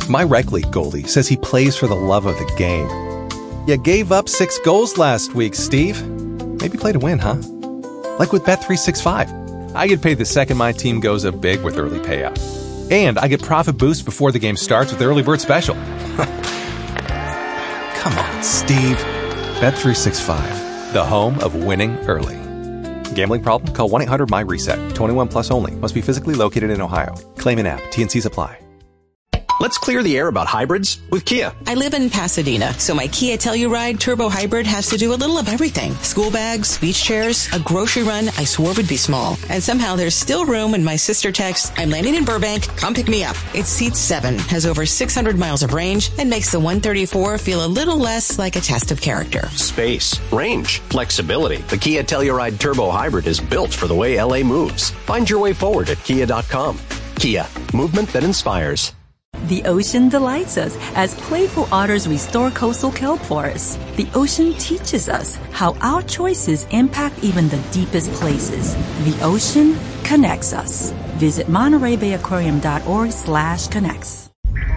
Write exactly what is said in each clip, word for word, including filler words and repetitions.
My rec league goalie says he plays for the love of the game. You gave up six goals last week, Steve. Maybe play to win, huh? Like with Bet three sixty-five. I get paid the second my team goes up big with early payout. And I get profit boosts before the game starts with Early Bird Special. Come on, Steve. Bet three sixty-five, the home of winning early. Gambling problem? Call one eight hundred my reset. twenty-one plus only. Must be physically located in Ohio. Claim an app. T N Cs apply. Let's clear the air about hybrids with Kia. I live in Pasadena, so my Kia Telluride Turbo Hybrid has to do a little of everything. School bags, beach chairs, a grocery run I swore would be small. And somehow there's still room when my sister texts, I'm landing in Burbank, come pick me up. It seats seven, has over six hundred miles of range, and makes the one thirty-four feel a little less like a test of character. Space, range, flexibility. The Kia Telluride Turbo Hybrid is built for the way L A moves. Find your way forward at kia dot com. Kia, movement that inspires. The ocean delights us as playful otters restore coastal kelp forests. The ocean teaches us how our choices impact even the deepest places. The ocean connects us. Visit Monterey Bay Aquarium dot org slash connects.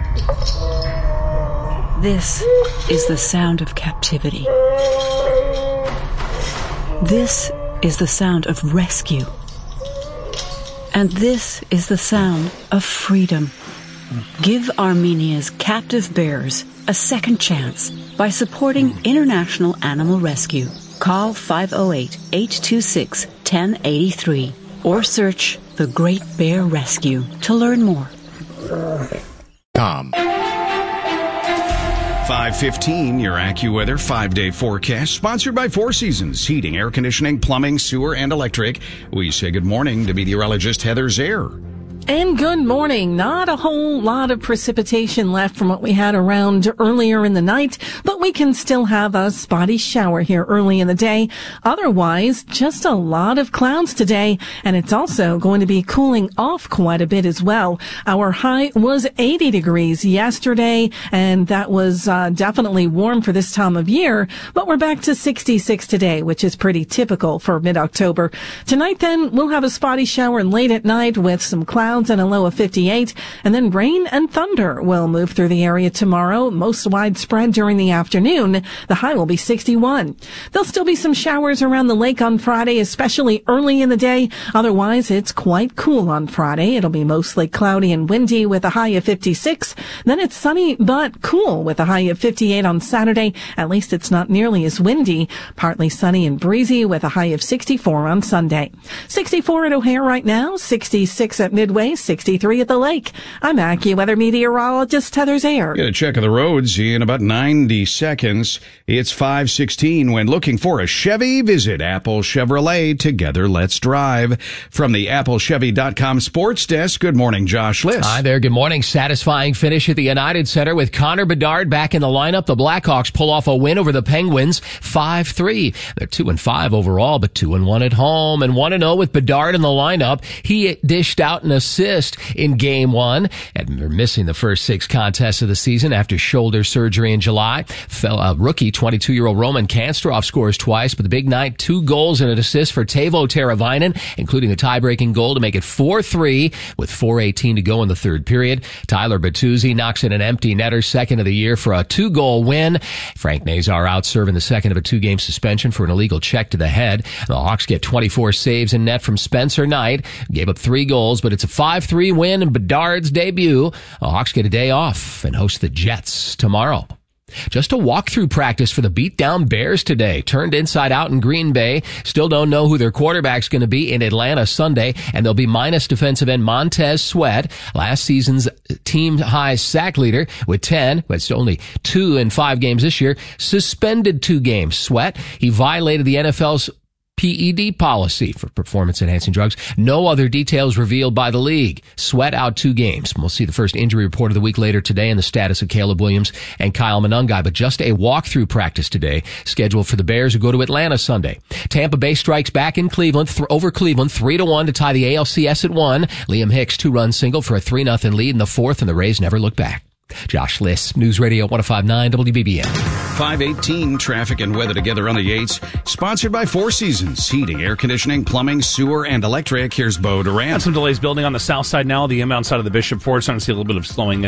This is the sound of captivity. This is the sound of rescue. And this is the sound of freedom. Give Armenia's captive bears a second chance by supporting International Animal Rescue. Call five oh eight, eight two six, one oh eight three or search The Great Bear Rescue to learn more. Com. five fifteen, your AccuWeather five-day forecast, sponsored by Four Seasons Heating, Air Conditioning, Plumbing, Sewer, and Electric. We say good morning to meteorologist Heather Zaire. And good morning. Not a whole lot of precipitation left from what we had around earlier in the night, but we can still have a spotty shower here early in the day. Otherwise, just a lot of clouds today, and it's also going to be cooling off quite a bit as well. Our high was eighty degrees yesterday, and that was uh, definitely warm for this time of year, but we're back to sixty-six today, which is pretty typical for mid-October. Tonight, then, we'll have a spotty shower late at night with some clouds and a low of fifty-eight, and then rain and thunder will move through the area tomorrow, most widespread during the afternoon. The high will be sixty-one. There'll still be some showers around the lake on Friday, especially early in the day. Otherwise, it's quite cool on Friday. It'll be mostly cloudy and windy with a high of fifty-six. Then it's sunny but cool with a high of fifty-eight on Saturday. At least it's not nearly as windy. Partly sunny and breezy with a high of sixty-four on Sunday. sixty-four at O'Hare right now, sixty-six at Midway, sixty-three at the lake. I'm AccuWeather meteorologist Heather Zaire. Get a check of the roads in about ninety seconds. It's five sixteen. When looking for a Chevy, visit Apple Chevrolet. Together, let's drive. From the Apple Chevy dot com sports desk, good morning, Josh Liss. Hi there, good morning. Satisfying finish at the United Center with Connor Bedard back in the lineup. The Blackhawks pull off a win over the Penguins, five three. They're two and five overall, but two and one at home, and one and oh with Bedard in the lineup. He dished out an assist in game one, and they're missing the first six contests of the season after shoulder surgery in July. Fell, uh, rookie twenty-two-year-old Roman Kanstrov scores twice, but the big night, two goals and an assist for Teuvo Teravainen, including a tie-breaking goal to make it four three with four eighteen to go in the third period. Tyler Bertuzzi knocks in an empty netter, second of the year for a two-goal win. Frank Nazar out serving the second of a two-game suspension for an illegal check to the head. The Hawks get twenty-four saves in net from Spencer Knight. Gave up three goals, but it's a five three win in Bedard's debut. The Hawks get a day off and host the Jets tomorrow. Just a walkthrough practice for the beat-down Bears today. Turned inside out in Green Bay. Still don't know who their quarterback's going to be in Atlanta Sunday, and they'll be minus defensive end Montez Sweat, last season's team-high sack leader with ten, but it's only two in five games this year. Suspended two games. Sweat, he violated the N F L's P E D policy for performance-enhancing drugs. No other details revealed by the league. Sweat out two games. We'll see the first injury report of the week later today and the status of Caleb Williams and Kyle Monangai, but just a walkthrough practice today scheduled for the Bears who go to Atlanta Sunday. Tampa Bay strikes back in Cleveland, th- over Cleveland, three to one to tie the A L C S at one. Liam Hicks two-run single for a three nothing lead in the fourth, and the Rays never look back. Josh Liss, News Radio one oh five point nine W B B M. five eighteen, traffic and weather together on the eights. Sponsored by Four Seasons Heating, Air Conditioning, Plumbing, Sewer, and Electric. Here's Bo Durant. Some delays building on the south side now. The inbound side of the Bishop Ford starting to see a little bit of slowing